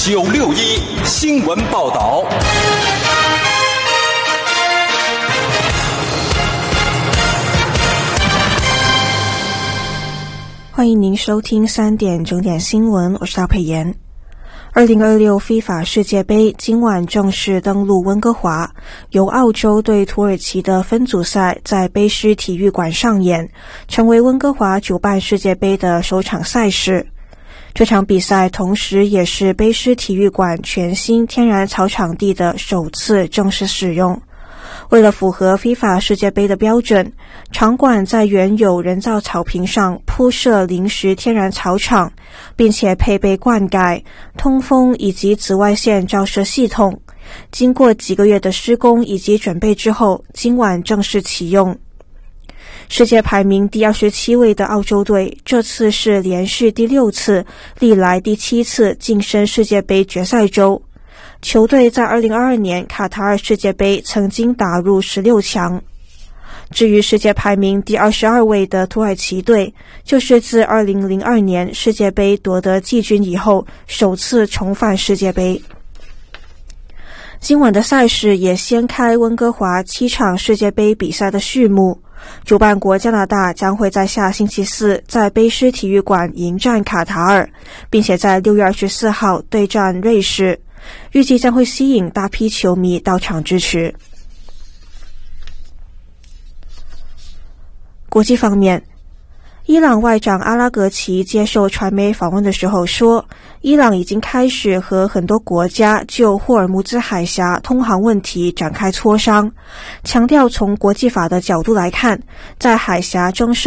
961新闻报道。 欢迎您收听3点整点新闻，我是赵佩妍。2026FIFA世界杯今晚正式登陆温哥华，由澳洲对土耳其的分组赛在卑诗体育馆上演，成为温哥华主办世界杯的首场赛事。这场比赛同时也是卑诗体育馆全新天然草场地的首次正式使用。为了符合 FIFA 世界杯的标准，场馆在原有人造草坪上铺设临时天然草场，并且配备灌溉、通风以及紫外线照射系统。经过几个月的施工以及准备之后，今晚正式启用。世界排名第27位的澳洲队，这次是连续第6次、历来第7次晋升世界杯决赛周。球队在2022年卡塔尔世界杯曾经打入16强。至于世界排名第22位的土耳其队，就是自2002年世界杯夺得季军以后首次重返世界杯。今晚的赛事也掀开温哥华7场世界杯比赛的序幕。主办国加拿大将会在下星期4在卑诗体育馆迎战卡塔尔，并且在6月24号对战瑞士，预计将会吸引大批球迷到场支持。国际方面，伊朗外长阿拉格齐接受传媒访问的时候说，伊朗已经开始和很多国家就霍尔木兹海峡通航问题展开磋商，强调从国际法的角度来看，在海峡征收